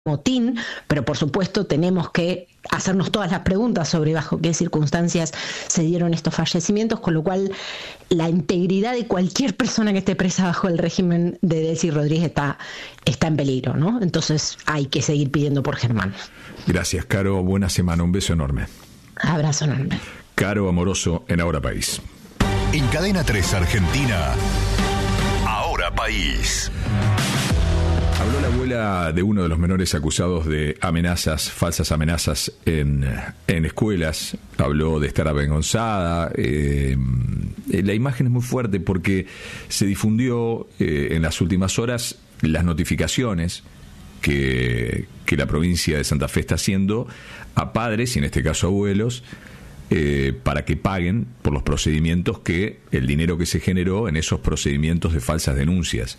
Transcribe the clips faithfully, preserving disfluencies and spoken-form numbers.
motín, pero por supuesto tenemos que hacernos todas las preguntas sobre bajo qué circunstancias se dieron estos fallecimientos, con lo cual la integridad de cualquier persona que esté presa bajo el régimen de Delcy Rodríguez está, está en peligro, ¿no? Entonces hay que seguir pidiendo por Germán. Gracias, Caro. Buena semana. Un beso enorme. Abrazo enorme. Caro Amoroso en Ahora País. En Cadena tres Argentina, Ahora País. Habló la abuela de uno de los menores acusados de amenazas, falsas amenazas en, en escuelas. Habló de estar avergonzada. Eh, la imagen es muy fuerte porque se difundió eh, en las últimas horas las notificaciones que, que la provincia de Santa Fe está haciendo a padres, y en este caso abuelos, Eh, para que paguen por los procedimientos que, el dinero que se generó en esos procedimientos de falsas denuncias.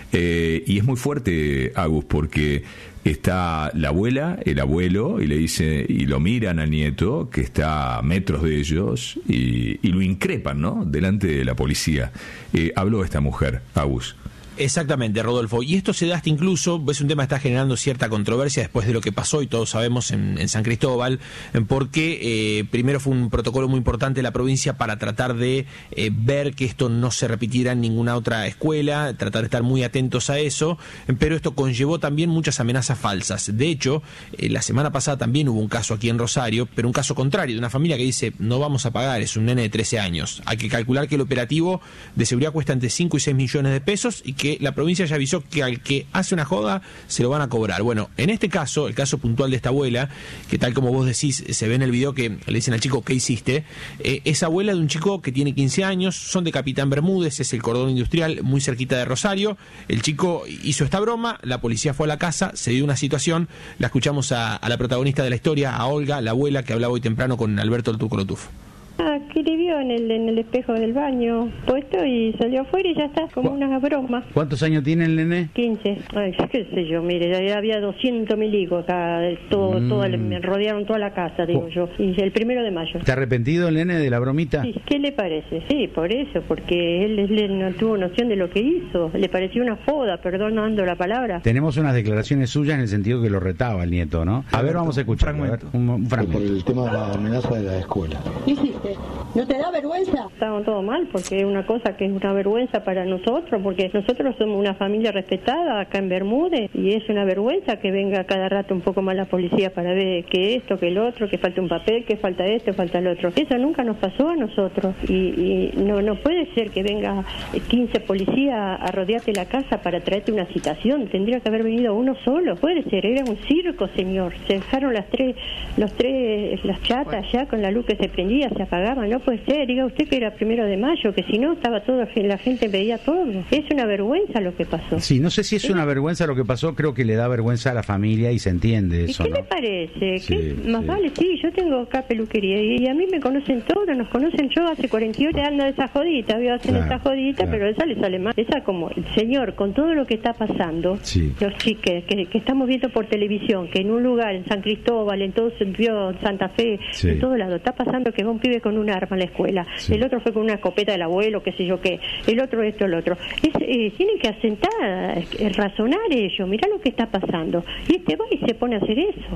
Eh, y es muy fuerte, Agus, porque está la abuela, el abuelo, y le dice, y lo miran al nieto, que está a metros de ellos, y, y lo increpan, ¿no?, delante de la policía. Eh, habló esta mujer, Agus. Exactamente, Rodolfo. Y esto se da hasta incluso, es un tema que está generando cierta controversia después de lo que pasó, y todos sabemos, en, en San Cristóbal, porque eh, primero fue un protocolo muy importante de la provincia para tratar de eh, ver que esto no se repitiera en ninguna otra escuela, tratar de estar muy atentos a eso, pero esto conllevó también muchas amenazas falsas. De hecho, eh, la semana pasada también hubo un caso aquí en Rosario, pero un caso contrario, de una familia que dice, no vamos a pagar, es un nene de trece años. Hay que calcular que el operativo de seguridad cuesta entre cinco y seis millones de pesos, y que la provincia ya avisó que al que hace una joda se lo van a cobrar. Bueno, en este caso, el caso puntual de esta abuela, que tal como vos decís, se ve en el video que le dicen al chico, ¿qué hiciste? Eh, es abuela de un chico que tiene quince años, son de Capitán Bermúdez, es el cordón industrial muy cerquita de Rosario. El chico hizo esta broma, la policía fue a la casa, se dio una situación, la escuchamos a, a la protagonista de la historia, a Olga, la abuela, que hablaba hoy temprano con Alberto el Turco Lotuf. Ah, que le vio en el, en el espejo del baño puesto y salió afuera y ya está, como una broma. ¿Cuántos años tiene el nene? quince. Ay, qué sé yo, mire, ya había doscientos mil hijos acá, todo, mm. todo, me rodearon toda la casa, digo oh. yo, y el primero de mayo. ¿Está arrepentido el nene de la bromita? Sí, ¿qué le parece? Sí, por eso, porque él, él no tuvo noción de lo que hizo, le pareció una joda, perdonando la palabra. Tenemos unas declaraciones suyas en el sentido que lo retaba el nieto, ¿no? A ver, vamos a escuchar un fragmento. Un, un fragmento. Por el tema de la amenaza de la escuela. ¿Qué hiciste? ¿No te da vergüenza? Estamos todo mal, porque es una cosa que es una vergüenza para nosotros, porque nosotros somos una familia respetada acá en Bermúdez, y es una vergüenza que venga cada rato un poco más la policía para ver que esto, que el otro, que falta un papel, que falta esto, falta el otro. Eso nunca nos pasó a nosotros, y, y no no puede ser que venga quince policías a rodearte la casa para traerte una citación. Tendría que haber venido uno solo. Puede ser, era un circo, señor. Se dejaron las tres, los tres, las chatas ya con la luz que se prendía, se apagaba. No puede ser, diga usted que era primero de mayo, que si no estaba todo, la gente veía todo. Es una vergüenza lo que pasó. Sí, no sé si es ¿Sí? una vergüenza lo que pasó, creo que le da vergüenza a la familia y se entiende eso. ¿Y qué ¿no? le parece? Sí, ¿Qué? Más sí. vale, sí, yo tengo acá peluquería y, y a mí me conocen todos, nos conocen. Yo hace cuarenta y ocho ando de esa jodita, veo hacen claro, esa jodita, claro. Pero esa le sale mal. Esa como, el señor, con todo lo que está pasando, sí. los chiques que, que estamos viendo por televisión, que en un lugar, en San Cristóbal, en todo en Santa Fe, sí. en todo lado, está pasando que va un pibe con un arma a la escuela, sí. el otro fue con una escopeta del abuelo, qué sé yo qué, el otro esto, el otro. Es, eh, tienen que asentar, eh, razonar ellos, mirá lo que está pasando. Y este va y se pone a hacer eso.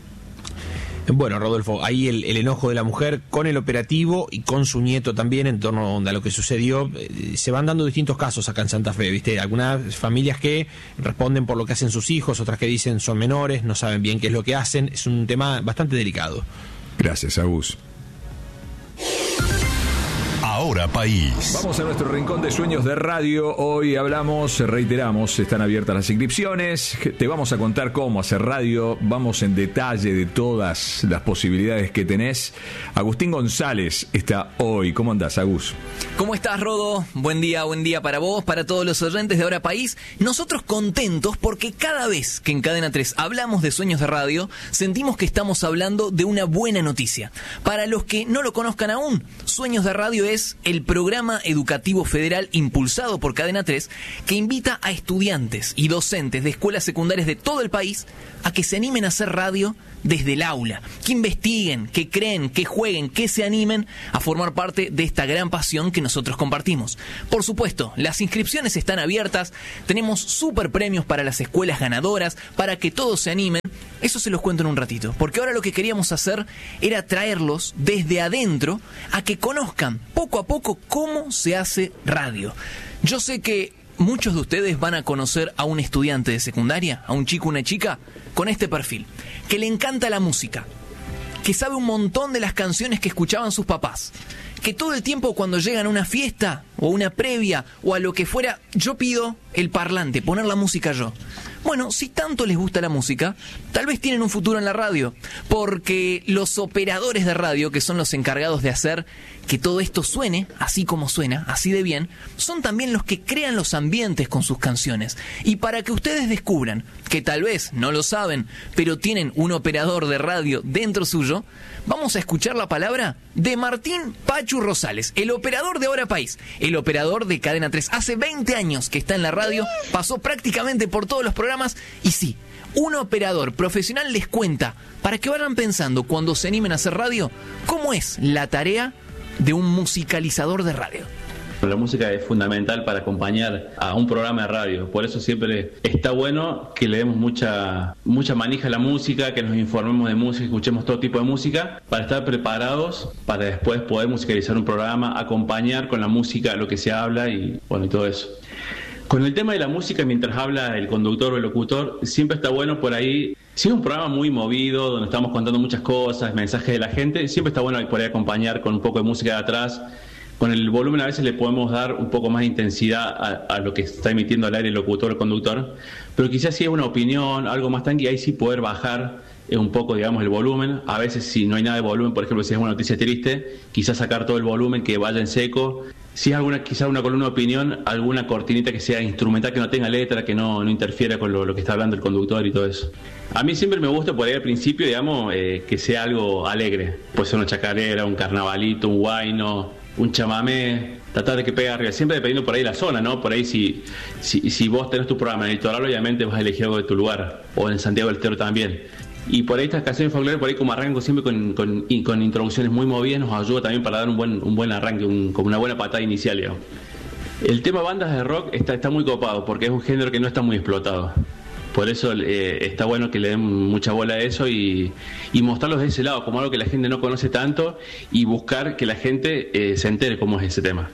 Bueno, Rodolfo, ahí el, el enojo de la mujer con el operativo y con su nieto también en torno a lo que sucedió. Eh, se van dando distintos casos acá en Santa Fe, ¿viste? Algunas familias que responden por lo que hacen sus hijos, otras que dicen son menores, no saben bien qué es lo que hacen. Es un tema bastante delicado. Gracias, Agus. Ahora País. Vamos a nuestro rincón de sueños de radio. Hoy hablamos, reiteramos, están abiertas las inscripciones. Te vamos a contar cómo hacer radio. Vamos en detalle de todas las posibilidades que tenés. Agustín González está hoy. ¿Cómo andás, Agus? ¿Cómo estás, Rodo? Buen día, buen día para vos, para todos los oyentes de Ahora País. Nosotros contentos porque cada vez que en Cadena tres hablamos de sueños de radio, sentimos que estamos hablando de una buena noticia. Para los que no lo conozcan aún, Sueños de Radio es el programa educativo federal impulsado por Cadena tres, que invita a estudiantes y docentes de escuelas secundarias de todo el país a que se animen a hacer radio desde el aula, que investiguen, que creen, que jueguen, que se animen a formar parte de esta gran pasión que nosotros compartimos. Por supuesto, las inscripciones están abiertas, tenemos super premios para las escuelas ganadoras, para que todos se animen. Eso se los cuento en un ratito, porque ahora lo que queríamos hacer era traerlos desde adentro a que conozcan poco a poco cómo se hace radio. Yo sé que muchos de ustedes van a conocer a un estudiante de secundaria, a un chico o una chica, con este perfil, que le encanta la música, que sabe un montón de las canciones que escuchaban sus papás, que todo el tiempo cuando llegan a una fiesta o una previa o a lo que fuera, yo pido el parlante, poner la música yo. Bueno, si tanto les gusta la música, tal vez tienen un futuro en la radio, porque los operadores de radio, que son los encargados de hacer que todo esto suene así como suena, así de bien, son también los que crean los ambientes con sus canciones. Y para que ustedes descubran que tal vez no lo saben, pero tienen un operador de radio dentro suyo, vamos a escuchar la palabra de Martín Pachu Rosales, el operador de Ahora País, el operador de Cadena tres. Hace veinte años que está en la radio, pasó prácticamente por todos los programas y sí, un operador profesional les cuenta, para que vayan pensando cuando se animen a hacer radio, cómo es la tarea de un musicalizador de radio. La música es fundamental para acompañar a un programa de radio, por eso siempre está bueno que le demos mucha mucha manija a la música, que nos informemos de música, escuchemos todo tipo de música, para estar preparados para después poder musicalizar un programa, acompañar con la música lo que se habla y bueno, y todo eso. Con el tema de la música, mientras habla el conductor o el locutor, siempre está bueno por ahí. Si es un programa muy movido, donde estamos contando muchas cosas, mensajes de la gente, siempre está bueno por ahí acompañar con un poco de música de atrás. Con el volumen a veces le podemos dar un poco más de intensidad a, a lo que está emitiendo al aire el locutor o el conductor, pero quizás si es una opinión, algo más tranqui, ahí sí poder bajar un poco, digamos, el volumen. A veces si no hay nada de volumen, por ejemplo, si es una noticia triste, quizás sacar todo el volumen, que vaya en seco. Si es alguna, quizás una columna de opinión, alguna cortinita que sea instrumental, que no tenga letra, que no, no interfiera con lo, lo que está hablando el conductor y todo eso. A mí siempre me gusta por ahí al principio, digamos, eh, que sea algo alegre. Puede ser una chacarera, un carnavalito, un guayno, un chamamé, tratar de que pegue arriba, siempre dependiendo por ahí la zona, ¿no? Por ahí si, si, si vos tenés tu programa en el litoral, obviamente vas a elegir algo de tu lugar, o en Santiago del Estero también. Y por ahí estas canciones folclóricas, por ahí como arranco siempre con, con, con introducciones muy movidas, nos ayuda también para dar un buen, un buen arranque, un, como una buena patada inicial, digamos. El tema bandas de rock está, está muy copado, porque es un género que no está muy explotado. Por eso eh, está bueno que le den mucha bola a eso y, y mostrarlos de ese lado, como algo que la gente no conoce tanto, y buscar que la gente eh, se entere cómo es ese tema.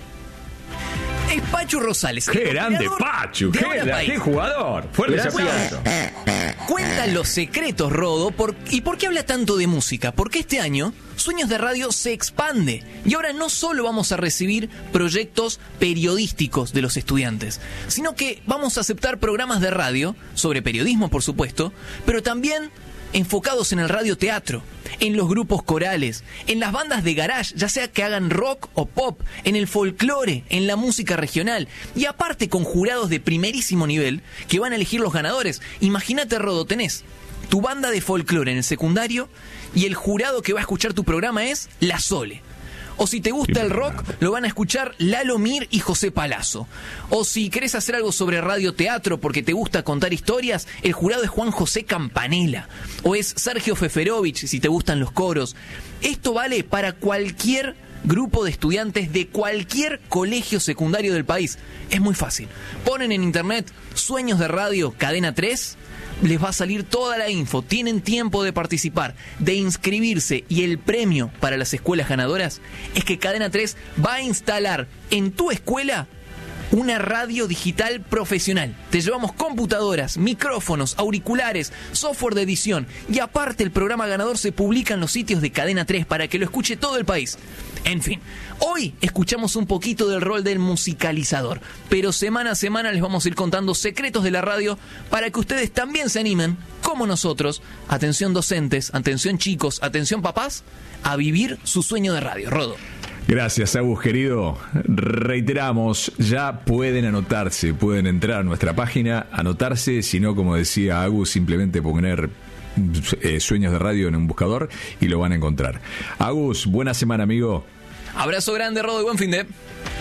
Es Pachu Rosales. ¡Qué grande Pachu! ¡Qué, ¡Qué jugador! Fuerte ese aplauso. Cuenta los secretos, Rodo, por, y por qué habla tanto de música. Porque este año Sueños de Radio se expande y ahora no solo vamos a recibir proyectos periodísticos de los estudiantes, sino que vamos a aceptar programas de radio, sobre periodismo por supuesto, pero también enfocados en el radioteatro, en los grupos corales, en las bandas de garage, ya sea que hagan rock o pop, en el folclore, en la música regional, y aparte con jurados de primerísimo nivel que van a elegir los ganadores. Imagínate, Rodo, tenés tu banda de folclore en el secundario y el jurado que va a escuchar tu programa es La Sole. O si te gusta el rock, lo van a escuchar Lalo Mir y José Palazzo. O si querés hacer algo sobre radioteatro porque te gusta contar historias, el jurado es Juan José Campanella. O es Sergio Feferovich si te gustan los coros. Esto vale para cualquier grupo de estudiantes de cualquier colegio secundario del país. Es muy fácil. Ponen en internet Sueños de Radio Cadena tres, les va a salir toda la info. Tienen tiempo de participar, de inscribirse, y el premio para las escuelas ganadoras es que Cadena tres va a instalar en tu escuela una radio digital profesional. Te llevamos computadoras, micrófonos, auriculares, software de edición, y aparte el programa ganador se publica en los sitios de Cadena tres para que lo escuche todo el país. En fin, hoy escuchamos un poquito del rol del musicalizador, pero semana a semana les vamos a ir contando secretos de la radio para que ustedes también se animen, como nosotros, atención docentes, atención chicos, atención papás, a vivir su sueño de radio. Rodo. Gracias, Agus, querido. Reiteramos, ya pueden anotarse, pueden entrar a nuestra página, anotarse, si no, como decía Agus, simplemente poner eh, Sueños de Radio en un buscador y lo van a encontrar. Agus, buena semana, amigo. Abrazo grande, Rodo, y buen fin de...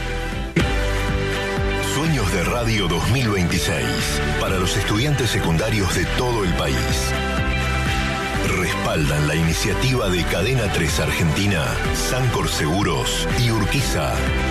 Sueños de Radio dos mil veintiséis para los estudiantes secundarios de todo el país. Respaldan la iniciativa de Cadena tres Argentina, Sancor Seguros y Urquiza.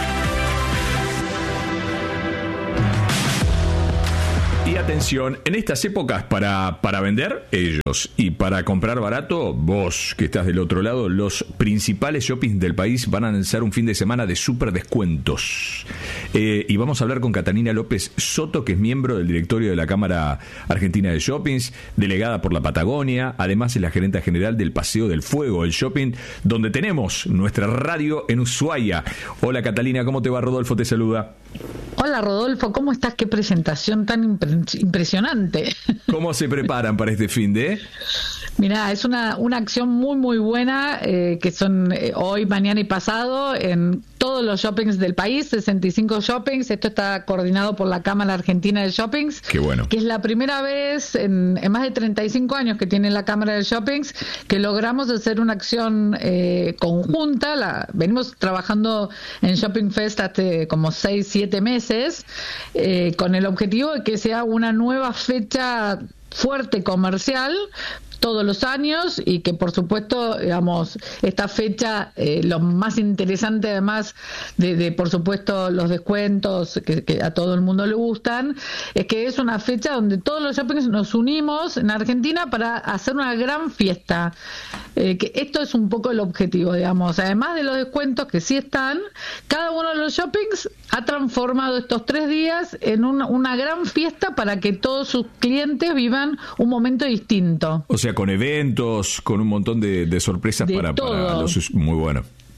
Y atención, en estas épocas para, para vender, ellos, y para comprar barato, vos que estás del otro lado, los principales shoppings del país van a lanzar un fin de semana de súper descuentos. Eh, y vamos a hablar con Catalina López Soto, que es miembro del directorio de la Cámara Argentina de Shoppings, delegada por la Patagonia, además es la gerente general del Paseo del Fuego, el shopping, donde tenemos nuestra radio en Ushuaia. Hola Catalina, ¿cómo te va? Rodolfo te saluda. Hola Rodolfo, ¿cómo estás? Qué presentación tan impre- impresionante. ¿Cómo se preparan para este fin de? Mirá, es una, una acción muy muy buena, eh, que son eh, hoy, mañana y pasado en todos los shoppings del país, sesenta y cinco shoppings. Esto está coordinado por la Cámara Argentina de Shoppings. Qué bueno. Que es la primera vez en, en más de treinta y cinco años que tiene la Cámara de Shoppings que logramos hacer una acción eh, conjunta. La, venimos trabajando en Shopping Fest hace como seis, siete meses eh, con el objetivo de que sea una nueva fecha fuerte comercial todos los años y que por supuesto, digamos, esta fecha, eh, lo más interesante además de, de por supuesto los descuentos que, que a todo el mundo le gustan, es que es una fecha donde todos los shoppings nos unimos en Argentina para hacer una gran fiesta, eh, que esto es un poco el objetivo, digamos, además de los descuentos que sí están, cada uno de los shoppings ha transformado estos tres días en una, una gran fiesta para que todos sus clientes vivan un momento distinto. O sea, con eventos, con un montón de, de sorpresas de para, todo. para los... Muy bueno.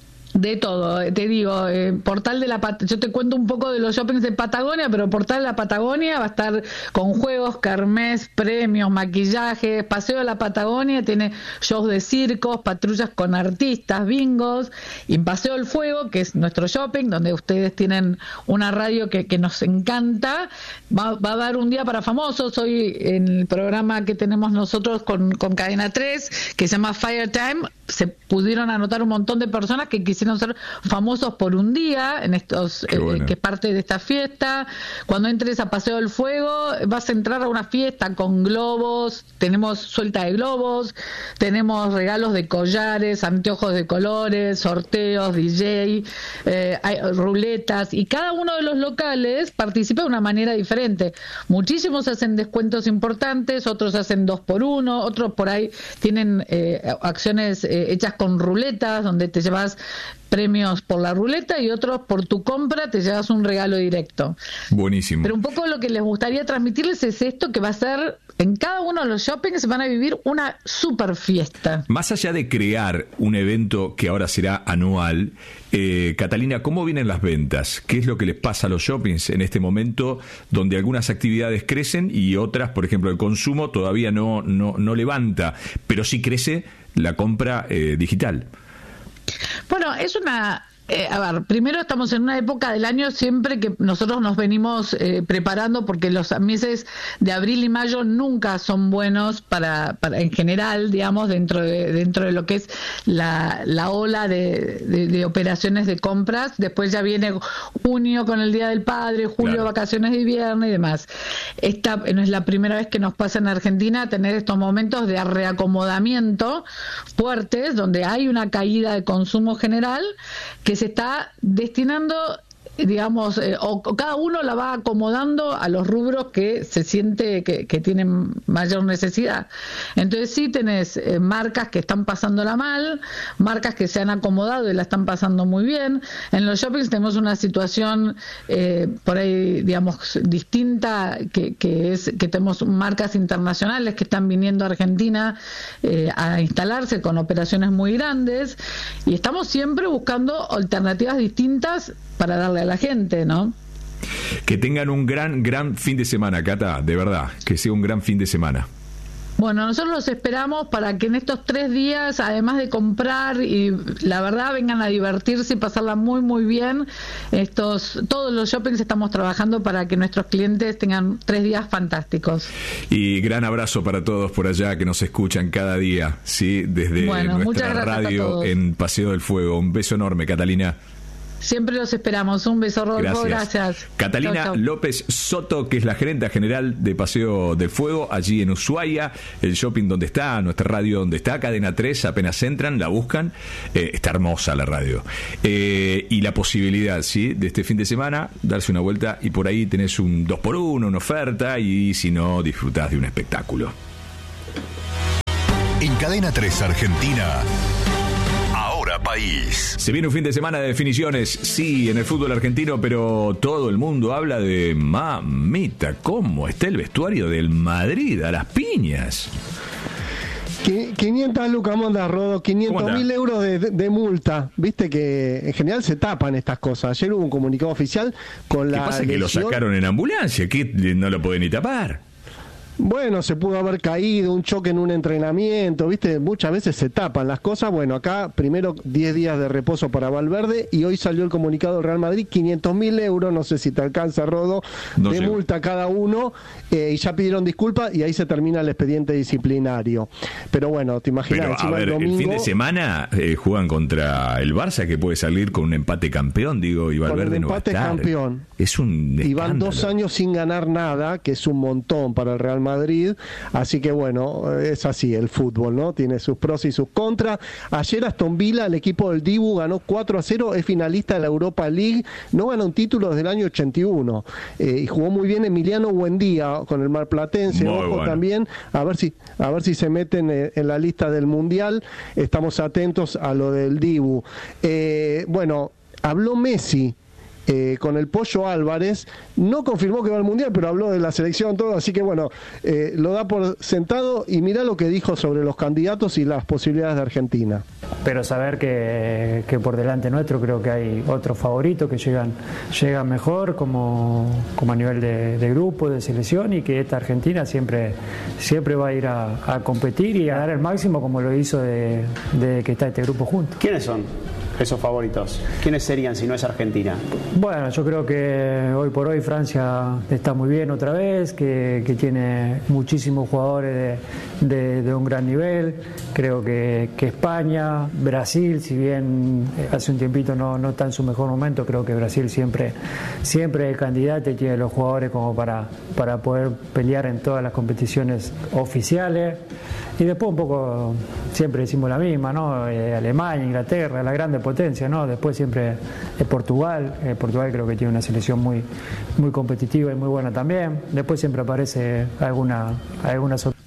De todo, te digo, eh, Portal de la Pat- yo te cuento un poco de los shoppings de Patagonia, pero Portal de la Patagonia va a estar con juegos, kermés, premios, maquillajes. Paseo de la Patagonia tiene shows de circos, patrullas con artistas, bingos, y Paseo del Fuego, que es nuestro shopping, donde ustedes tienen una radio que, que nos encanta, va, va a dar un día para famosos. Hoy en el programa que tenemos nosotros con, con Cadena tres, que se llama Fire Time, se pudieron anotar un montón de personas que quisieron ser famosos por un día en estos eh, bueno. que es parte de esta fiesta. Cuando entres a Paseo del Fuego vas a entrar a una fiesta con globos, tenemos suelta de globos, tenemos regalos de collares, anteojos de colores, sorteos, D J, eh, hay ruletas, y cada uno de los locales participa de una manera diferente. Muchísimos hacen descuentos importantes, otros hacen dos por uno, otros por ahí tienen eh, acciones eh, hechas con ruletas donde te llevas premios por la ruleta y otros por tu compra te llevas un regalo directo. Buenísimo. Pero un poco lo que les gustaría transmitirles es esto, que va a ser en cada uno de los shoppings van a vivir una super fiesta. Más allá de crear un evento que ahora será anual, eh, Catalina, ¿cómo vienen las ventas? ¿Qué es lo que les pasa a los shoppings en este momento donde algunas actividades crecen y otras, por ejemplo, el consumo todavía no, no, no levanta, pero sí crece la compra eh, digital? Bueno, es una... Eh, a ver, primero estamos en una época del año siempre que nosotros nos venimos eh, preparando, porque los meses de abril y mayo nunca son buenos para, para en general, digamos, dentro de dentro de lo que es la, la ola de, de, de operaciones de compras. Después ya viene junio con el Día del Padre, julio claro. vacaciones de invierno y demás. Esta no es la primera vez que nos pasa en Argentina tener estos momentos de reacomodamiento fuertes, donde hay una caída de consumo general que se está destinando, digamos, eh, o, o cada uno la va acomodando a los rubros que se siente que, que tienen mayor necesidad. Entonces sí tenés eh, marcas que están pasándola mal, marcas que se han acomodado y la están pasando muy bien. En los shoppings tenemos una situación eh, por ahí, digamos, distinta, que, que es que tenemos marcas internacionales que están viniendo a Argentina eh, a instalarse con operaciones muy grandes, y estamos siempre buscando alternativas distintas para darle a la gente, ¿no? Que tengan un gran, gran fin de semana, Cata, de verdad, que sea un gran fin de semana. Bueno, nosotros los esperamos para que en estos tres días, además de comprar y la verdad vengan a divertirse y pasarla muy muy bien. Estos todos los shoppings estamos trabajando para que nuestros clientes tengan tres días fantásticos. Y gran abrazo para todos por allá que nos escuchan cada día, sí, desde bueno, nuestra radio en Paseo del Fuego. Un beso enorme, Catalina. Siempre los esperamos. Un beso, Rodolfo. Gracias. Gracias. Catalina chau, chau. López Soto, que es la gerente general de Paseo del Fuego, allí en Ushuaia, el shopping donde está, nuestra radio donde está, Cadena tres, apenas entran, la buscan. Eh, está hermosa la radio. Eh, y la posibilidad, ¿sí?, de este fin de semana, darse una vuelta y por ahí tenés un dos por uno, una oferta, y si no, disfrutás de un espectáculo. En Cadena tres Argentina, Ahora País. Se viene un fin de semana de definiciones, sí, en el fútbol argentino, pero todo el mundo habla de mamita, cómo está el vestuario del Madrid, a las piñas. quinientas lucas, manda Rodo, quinientos mil euros de, de multa. Viste que en general se tapan estas cosas. Ayer hubo un comunicado oficial con la. ¿Qué pasa? lesión... Que lo sacaron en ambulancia, que no lo pueden ni tapar. Bueno, se pudo haber caído, un choque en un entrenamiento, ¿viste? Muchas veces se tapan las cosas. Bueno, acá primero diez días de reposo para Valverde y hoy salió el comunicado del Real Madrid, quinientos mil euros, no sé si te alcanza, Rodo, no de sé. multa cada uno, eh, y ya pidieron disculpas y ahí se termina el expediente disciplinario. Pero bueno, te imaginas, Pero, encima a ver, el domingo... el fin de semana eh, juegan contra el Barça, que puede salir con un empate campeón, digo, y Valverde no va a estar. Empate campeón. Es un escándalo. Y van dos años sin ganar nada, que es un montón para el Real Madrid, así que bueno, es así el fútbol, ¿no? Tiene sus pros y sus contras. Ayer Aston Villa, el equipo del Dibu, ganó cuatro a cero, es finalista de la Europa League, no gana un título desde el año ochenta y uno, eh, y jugó muy bien Emiliano Buendía con el marplatense, muy ojo bueno. también, a ver si a ver si se meten en, en la lista del Mundial, estamos atentos a lo del Dibu. Eh, bueno, habló Messi Eh, con el Pollo Álvarez, no confirmó que va al Mundial, pero habló de la selección, todo, así que bueno, eh, lo da por sentado y mirá lo que dijo sobre los candidatos y las posibilidades de Argentina. Pero saber que, que por delante nuestro creo que hay otros favoritos que llegan, llegan mejor como, como a nivel de, de grupo, de selección, y que esta Argentina siempre, siempre va a ir a, a competir y a dar el máximo como lo hizo de, de que está este grupo junto. ¿Quiénes son esos favoritos? ¿Quiénes serían si no es Argentina? Bueno, yo creo que hoy por hoy Francia está muy bien otra vez, que, que tiene muchísimos jugadores de, de, de un gran nivel. Creo que, que España, Brasil, si bien hace un tiempito no, no está en su mejor momento, creo que Brasil siempre, siempre es candidato y tiene los jugadores como para, para poder pelear en todas las competiciones oficiales. Y después un poco, siempre decimos la misma, ¿no? Eh, Alemania, Inglaterra, la grande potencia, ¿no? Después siempre es Portugal. Eh, Portugal creo que tiene una selección muy, muy competitiva y muy buena también. Después siempre aparece alguna, alguna sorpresa.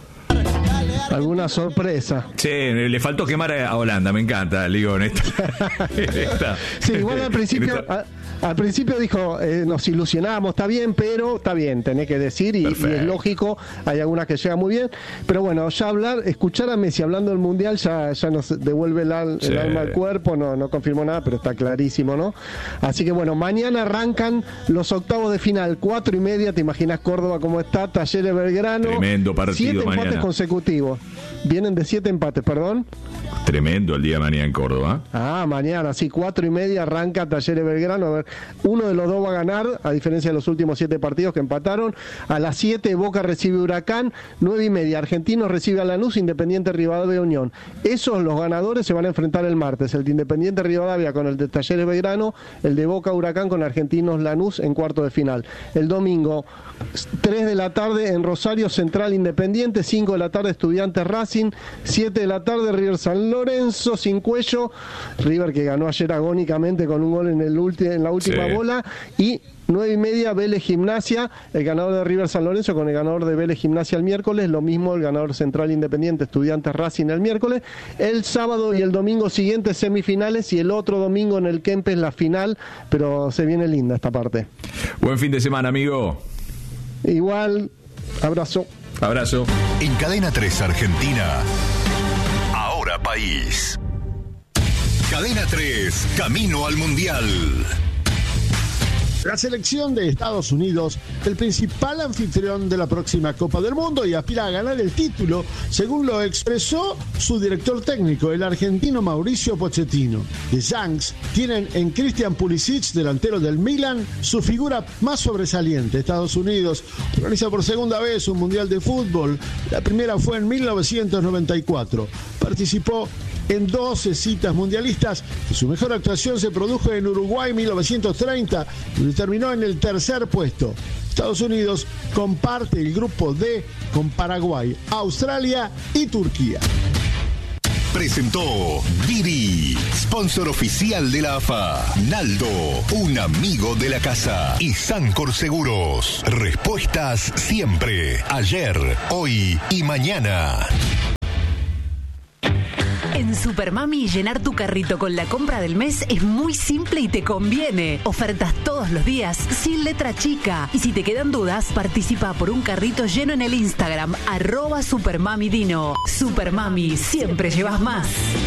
¿Alguna sorpresa? Sí, le faltó quemar a Holanda, me encanta, digo, en esta. esta sí, igual al principio... A... Al principio dijo, eh, nos ilusionamos, está bien, pero está bien, tenés que decir, y, y es lógico, hay algunas que llegan muy bien, pero bueno, ya hablar, escuchar a Messi hablando del Mundial ya, ya nos devuelve el, al, sí. el alma al cuerpo, no, no confirmó nada, pero está clarísimo, ¿no? Así que bueno, mañana arrancan los octavos de final, cuatro y media, te imaginas Córdoba cómo está, Talleres Belgrano. Tremendo partido siete mañana. empates consecutivos, vienen de siete empates, perdón. Tremendo el día de mañana en Córdoba. Ah, mañana, sí, cuatro y media arranca Talleres Belgrano. A ver, uno de los dos va a ganar, a diferencia de los últimos siete partidos que empataron. A las siete Boca recibe Huracán, nueve y media Argentinos recibe a Lanús, Independiente Rivadavia Unión. Esos, los ganadores, se van a enfrentar el martes. El de Independiente Rivadavia con el de Talleres Belgrano, el de Boca Huracán con Argentinos Lanús en cuarto de final. El domingo, tres de la tarde en Rosario Central Independiente, cinco de la tarde Estudiantes Racing, siete de la tarde River San Lorenzo sin Cuello, River que ganó ayer agónicamente con un gol en, el ulti- en la última sí. bola, y nueve y media Vélez Gimnasia, el ganador de River San Lorenzo con el ganador de Vélez Gimnasia el miércoles, lo mismo el ganador Central Independiente Estudiantes Racing el miércoles. El sábado y el domingo siguiente semifinales, y el otro domingo en el Kempes la final, pero se viene linda esta parte. Buen fin de semana, amigo. Igual, abrazo. Abrazo. En Cadena tres Argentina, Ahora País. Cadena tres, camino al Mundial. La selección de Estados Unidos, el principal anfitrión de la próxima Copa del Mundo y aspira a ganar el título, según lo expresó su director técnico, el argentino Mauricio Pochettino. The Yanks tienen en Christian Pulisic, delantero del Milan, su figura más sobresaliente. Estados Unidos organiza por segunda vez un mundial de fútbol. La primera fue en mil novecientos noventa y cuatro. Participó en doce citas mundialistas y su mejor actuación se produjo en Uruguay en mil novecientos treinta, donde terminó en el tercer puesto. Estados Unidos comparte el grupo D con Paraguay, Australia y Turquía. Presentó Didi, sponsor oficial de la A F A. Naldo, un amigo de la casa. Y Sancor Seguros. Respuestas siempre, ayer, hoy y mañana. En Supermami, llenar tu carrito con la compra del mes es muy simple y te conviene. Ofertas todos los días, sin letra chica. Y si te quedan dudas, participa por un carrito lleno en el Instagram, arroba Supermamidino. Supermami, siempre llevas más.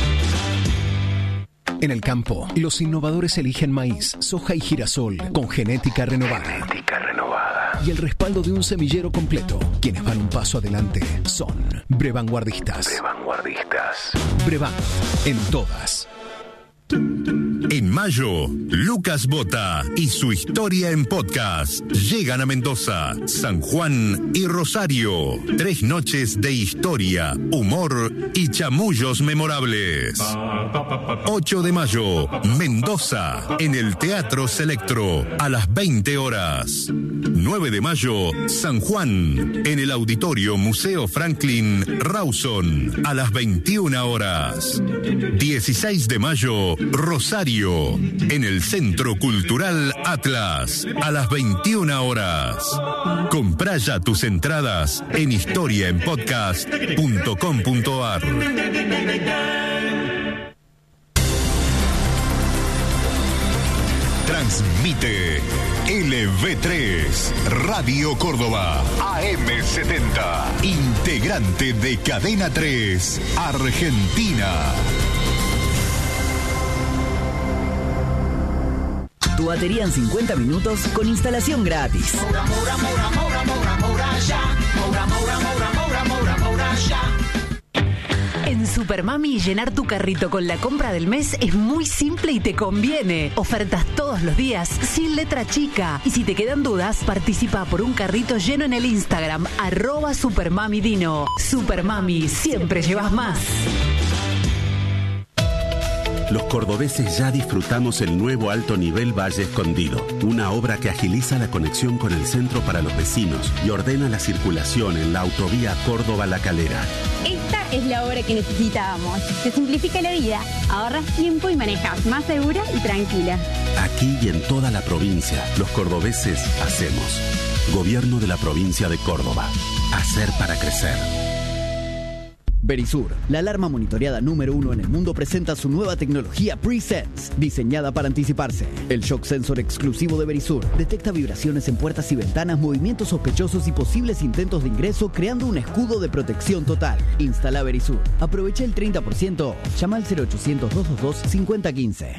En el campo, los innovadores eligen maíz, soja y girasol con genética renovada. Genética renovada. Y el respaldo de un semillero completo. Quienes van un paso adelante son Brevanguardistas. Brevanguardistas. Brevan, en todas. En mayo, Lucas Bota y su historia en podcast llegan a Mendoza, San Juan y Rosario. Tres noches de historia, humor y chamullos memorables. ocho de mayo, Mendoza, en el Teatro Selectro, a las veinte horas. nueve de mayo, San Juan, en el Auditorio Museo Franklin Rawson, a las veintiuna horas. dieciséis de mayo, Rosario, en el Centro Cultural Atlas, a las veintiuna horas. Comprá ya tus entradas en historia en podcast punto com punto ar. Transmite L V tres, Radio Córdoba, A M setenta, integrante de Cadena tres, Argentina. Tu batería en cincuenta minutos con instalación gratis. Moura, Moura, Moura, Moura, Moura, Moura, ya. Moura, Moura, Moura, Moura, Moura, Moura, ya. En Supermami, llenar tu carrito con la compra del mes es muy simple y te conviene. Ofertas todos los días, sin letra chica. Y si te quedan dudas, participa por un carrito lleno en el Instagram, arroba Supermamidino. Supermami, siempre llevas más. Los cordobeses ya disfrutamos el nuevo alto nivel Valle Escondido, una obra que agiliza la conexión con el centro para los vecinos y ordena la circulación en la autovía Córdoba-La Calera. Esta es la obra que necesitábamos. Te simplifica la vida, ahorras tiempo y manejas más segura y tranquila. Aquí y en toda la provincia, los cordobeses hacemos. Gobierno de la provincia de Córdoba. Hacer para crecer. Verisur, la alarma monitoreada número uno en el mundo, presenta su nueva tecnología Pre-Sense, diseñada para anticiparse. El shock sensor exclusivo de Verisur detecta vibraciones en puertas y ventanas, movimientos sospechosos y posibles intentos de ingreso, creando un escudo de protección total. Instala Verisur. Aprovecha el treinta por ciento. Llama al cero ochocientos, doscientos veintidós, cincuenta quince.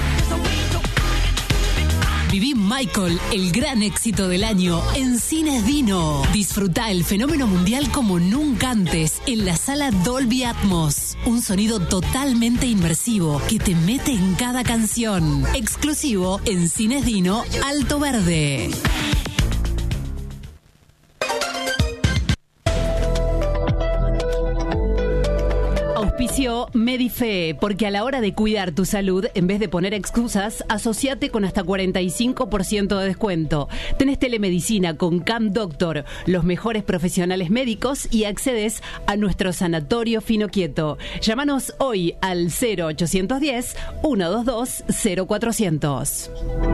Viví Michael, el gran éxito del año, en Cines Dino. Disfruta el fenómeno mundial como nunca antes en la sala Dolby Atmos. Un sonido totalmente inmersivo que te mete en cada canción. Exclusivo en Cines Dino, Alto Verde. Auspicio Medife, porque a la hora de cuidar tu salud, en vez de poner excusas, asociate con hasta cuarenta y cinco por ciento de descuento. Tenés telemedicina con Camp Doctor, los mejores profesionales médicos, y accedes a nuestro sanatorio Fino Quieto. Llámanos hoy al cero ochocientos diez, ciento veintidós, cero cuatrocientos.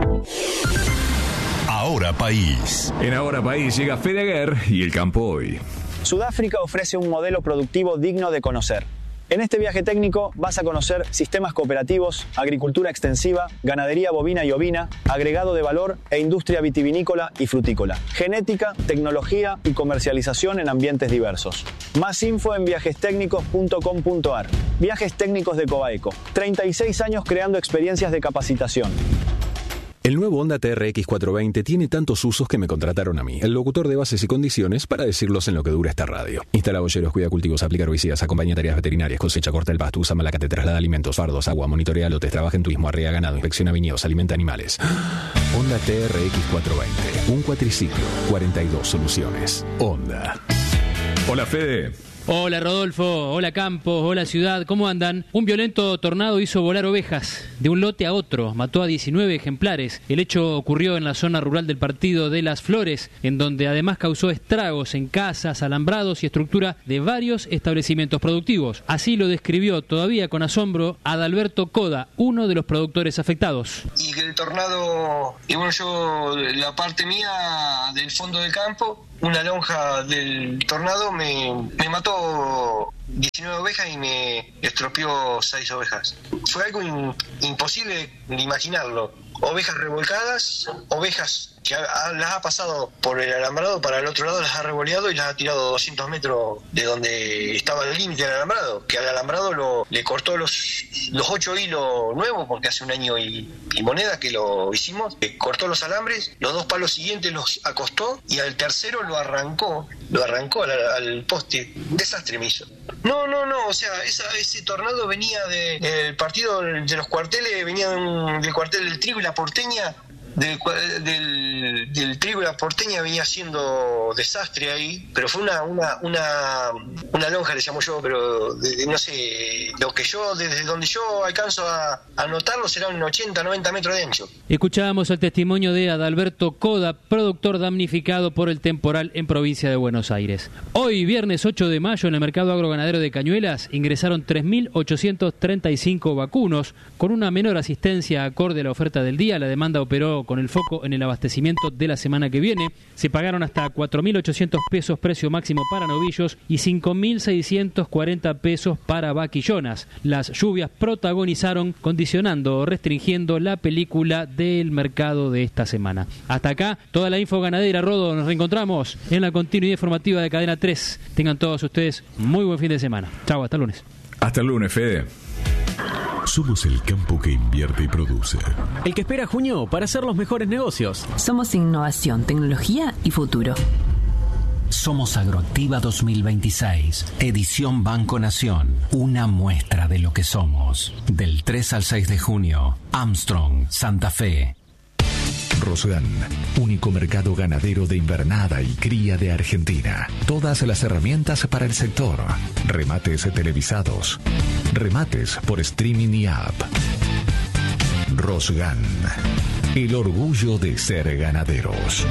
Ahora País. En Ahora País llega Fedeguer y el campo hoy. Sudáfrica ofrece un modelo productivo digno de conocer. En este viaje técnico vas a conocer sistemas cooperativos, agricultura extensiva, ganadería bovina y ovina, agregado de valor e industria vitivinícola y frutícola, genética, tecnología y comercialización en ambientes diversos. Más info en viajes técnicos punto com punto ar. Viajes Técnicos de Cobaeco. treinta y seis años creando experiencias de capacitación. El nuevo Honda T R X cuatrocientos veinte tiene tantos usos que me contrataron a mí, el locutor de bases y condiciones, para decirlos en lo que dura esta radio. Instala boyeros, cuida cultivos, aplica herbicidas, acompaña tareas veterinarias, cosecha, corta el pasto, usa malacate, traslada alimentos, fardos, agua, monitorea lotes, trabaja en turismo, arrea ganado, inspecciona viñedos, alimenta animales. Honda T R X cuatrocientos veinte, un cuatriciclo, cuarenta y dos soluciones. Honda. Hola, Fede. Hola Rodolfo, hola Campos, hola Ciudad, ¿cómo andan? Un violento tornado hizo volar ovejas de un lote a otro, mató a diecinueve ejemplares. El hecho ocurrió en la zona rural del partido de Las Flores, en donde además causó estragos en casas, alambrados y estructura de varios establecimientos productivos. Así lo describió todavía con asombro Adalberto Coda, uno de los productores afectados. Y que el tornado, y bueno, yo, la parte mía del fondo del campo, una lonja del tornado me, me mató diecinueve ovejas y me estropeó seis ovejas. Fue algo in, imposible de imaginarlo. Ovejas revolcadas, ovejas que ha, las ha pasado por el alambrado para el otro lado, las ha revoleado y las ha tirado doscientos metros de donde estaba el límite del alambrado, que al alambrado lo, le cortó los, los ocho hilos nuevos, porque hace un año y, y moneda que lo hicimos, le cortó los alambres, los dos palos siguientes los acostó y al tercero lo arrancó, lo arrancó al, al poste. Desastre me hizo. No, no, no, o sea, esa, ese tornado venía de, del partido de los cuarteles, venía de un, del cuartel del Trigo y la Porteña. Del, del, del Trigo y la Porteña venía haciendo desastre ahí, pero fue una una una, una lonja, le llamo yo, pero de, de, no sé, lo que yo, desde donde yo alcanzo a, a notarlo, será un ochenta, noventa metros de ancho. Escuchábamos el testimonio de Adalberto Coda, productor damnificado por el temporal en provincia de Buenos Aires. Hoy, viernes ocho de mayo, en el mercado agroganadero de Cañuelas, ingresaron tres mil ochocientos treinta y cinco vacunos, con una menor asistencia acorde a la oferta del día. La demanda operó con el foco en el abastecimiento de la semana que viene. Se pagaron hasta cuatro mil ochocientos pesos precio máximo para novillos y cinco mil seiscientos cuarenta pesos para vaquillonas. Las lluvias protagonizaron, condicionando o restringiendo la película del mercado de esta semana. Hasta acá, toda la info ganadera. Rodo, nos reencontramos en la continuidad informativa de Cadena tres. Tengan todos ustedes muy buen fin de semana. Chau, hasta el lunes. Hasta el lunes, Fede. Somos el campo que invierte y produce. El que espera junio para hacer los mejores negocios. Somos innovación, tecnología y futuro. Somos Agroactiva dos mil veintiséis, edición Banco Nación, una muestra de lo que somos. Del tres al seis de junio, Armstrong, Santa Fe. Rosgan, único mercado ganadero de invernada y cría de Argentina. Todas las herramientas para el sector. Remates televisados. Remates por streaming y app. Rosgan, el orgullo de ser ganaderos.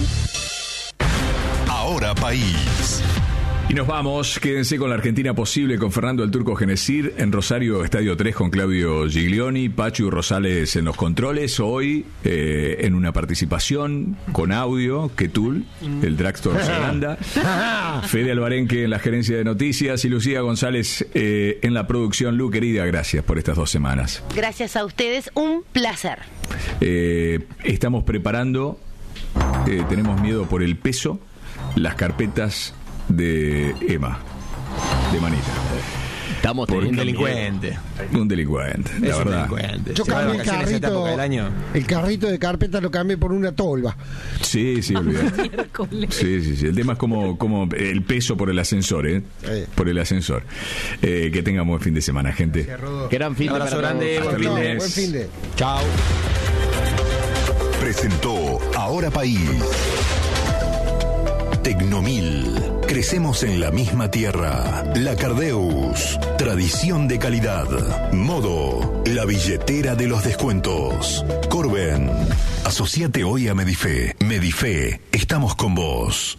Ahora País. Y nos vamos, quédense con la Argentina posible con Fernando el Turco Genesir en Rosario, Estadio tres con Claudio Giglioni, Pachu Rosales en los controles, hoy eh, en una participación con audio, Ketul, el Dragster Zelanda, Fede Alvarenque en la gerencia de noticias y Lucía González eh, en la producción. Lu, querida, gracias por estas dos semanas. Gracias a ustedes, un placer. Eh, estamos preparando, eh, tenemos miedo por el peso, las carpetas de Emma, de Manita. Estamos teniendo un delincuente. Un delincuente, la es verdad. Un delincuente. Yo cambié el carrito, el carrito de carpeta lo cambié por una tolva. Sí, sí, olvidate. Sí, sí, sí. El tema es como, como el peso por el ascensor, ¿eh? Sí. Por el ascensor. Eh, que tengamos buen fin de semana, gente. Gran fin de abrazo grande. Buen fin de. Buen fin de. Chao. Presentó Ahora País. Tecnomil. Crecemos en la misma tierra. La Cardeus. Tradición de calidad. Modo. La billetera de los descuentos. Corben. Asociate hoy a Medife. Medife. Estamos con vos.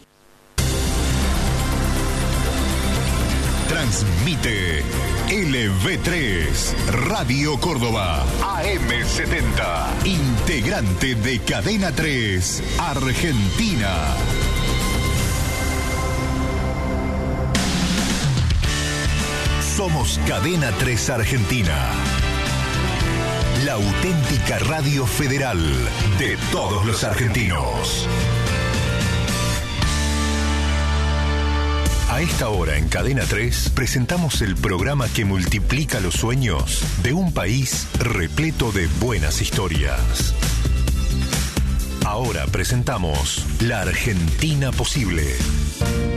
Transmite L V tres, Radio Córdoba, A M setenta, integrante de Cadena tres, Argentina. Somos Cadena tres Argentina, la auténtica radio federal de todos los argentinos. A esta hora en Cadena tres presentamos el programa que multiplica los sueños de un país repleto de buenas historias. Ahora presentamos La Argentina Posible.